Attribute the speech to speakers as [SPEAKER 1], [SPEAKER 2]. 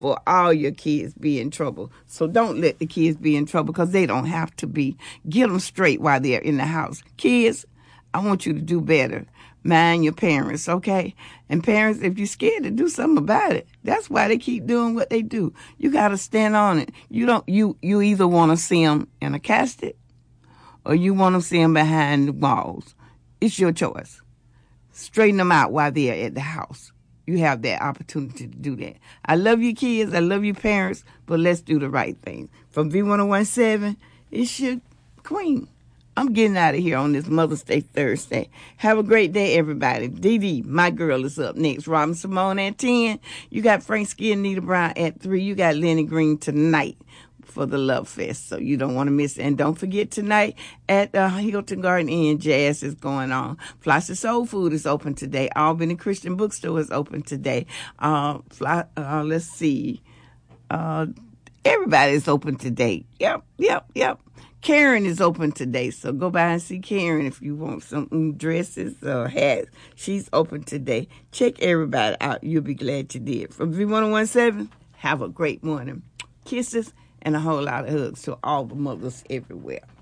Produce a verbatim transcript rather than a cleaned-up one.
[SPEAKER 1] for all your kids be in trouble. So don't let the kids be in trouble because they don't have to be. Get them straight while they're in the house. Kids, I want you to do better. Mind your parents, okay? And parents, if you're scared to do something about it, that's why they keep doing what they do. You got to stand on it. You don't. You you either want to see them in a casket or you want to see them behind the walls. It's your choice. Straighten them out while they're at the house. You have that opportunity to do that. I love you kids. I love you parents. But let's do the right thing. From V ten seventeen, it's your queen. I'm getting out of here on this Mother's Day Thursday. Have a great day, everybody. Dee Dee, my girl, is up next. Robin Simone at ten. You got Frank Ski and Nita Brown at three. You got Lenny Green tonight for the Love Fest, so you don't want to miss it. And don't forget, tonight at uh, Hilton Garden Inn, jazz is going on. Flossie Soul Food is open today. Albany Christian Bookstore is open today. Uh, fly, uh, let's see. Uh, everybody is open today. Yep, yep, yep. Karen is open today, so go by and see Karen if you want some dresses or hats. She's open today. Check everybody out. You'll be glad you did. From V ten seventeen, have a great morning. Kisses and a whole lot of hugs to all the mothers everywhere.